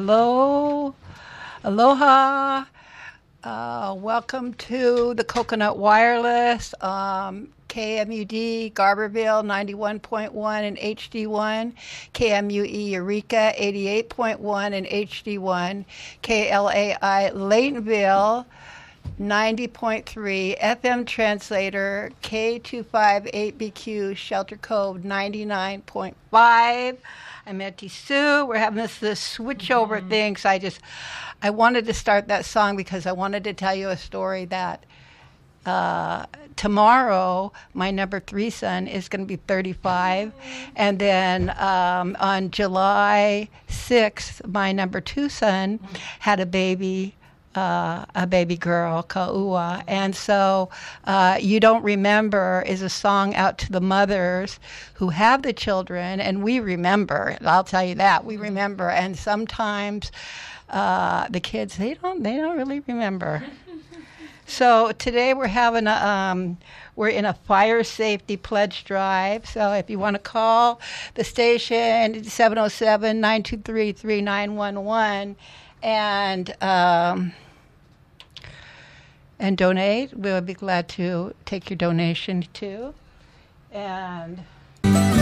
Hello, aloha. Welcome to the Coconut Wireless, KMUD Garberville 91.1 and HD1, KMUE Eureka 88.1 and HD1, KLAI Laytonville 90.3, FM Translator K258BQ Shelter Cove 99.5. I'm Auntie Sue. We're having this switchover thing, so I wanted to start that song because I wanted to tell you a story that tomorrow my number 3 son is going to be 35, and then on July 6th my number 2 son had a baby girl, Ka'ua. And so You Don't Remember is a song out to the mothers who have the children, and we remember. I'll tell you that. We remember. And sometimes the kids, they don't really remember. So today we're having we're in a fire safety pledge drive. So if you want to call the station, 707-923-3911, and donate. We'll be glad to take your donation too. And